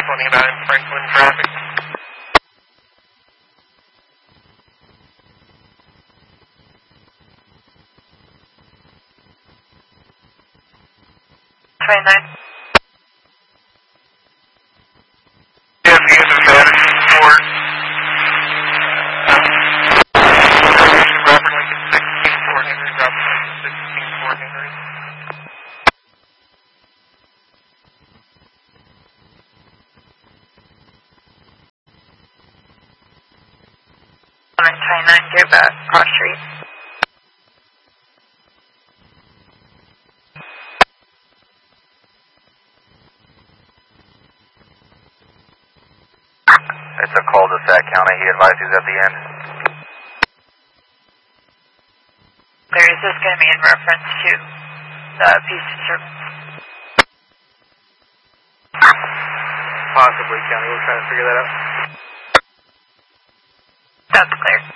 29 Franklin traffic. Yes, he is in bed for Robert Lincoln 16 Fort Henry, Robert Lincoln 16 Fort Henry. 29, give cross street. It's a cul-de-sac county. He advised he's at the end. There is this going to be in reference to the peace disturbance? Possibly, County. We'll try to figure that out. That's clear.